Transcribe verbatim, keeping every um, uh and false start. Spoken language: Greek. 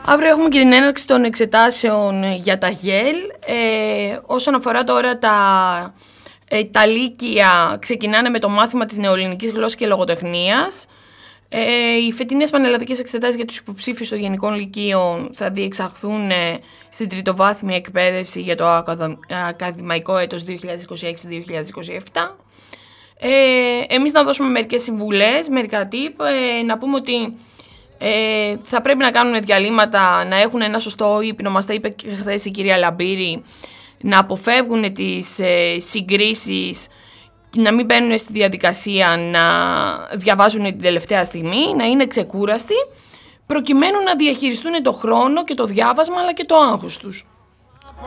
Αύριο έχουμε και την έναρξη των εξετάσεων για τα ΓΕΛ. Ε, όσον αφορά τώρα τα, ε, τα λύκεια, ξεκινάνε με το μάθημα της νεοελληνικής γλώσσας και λογοτεχνίας. Ε, οι φετινές πανελλαδικές εξετάσεις για τους υποψήφιους των γενικών λυκείων θα διεξαχθούν ε, στην τριτοβάθμια εκπαίδευση για το ακαδημαϊκό έτος δύο χιλιάδες είκοσι έξι δύο χιλιάδες είκοσι επτά. Ε, εμείς να δώσουμε μερικές συμβουλές, μερικά tip, ε, να πούμε ότι ε, θα πρέπει να κάνουν διαλύματα, να έχουν ένα σωστό ύπνο, μας τα είπε και χθες η κυρία Λαμπύρη, να αποφεύγουν τις ε, συγκρίσεις, να μην μπαίνουν στη διαδικασία να διαβάζουν την τελευταία στιγμή, να είναι ξεκούραστοι, προκειμένου να διαχειριστούν το χρόνο και το διάβασμα αλλά και το άγχος τους.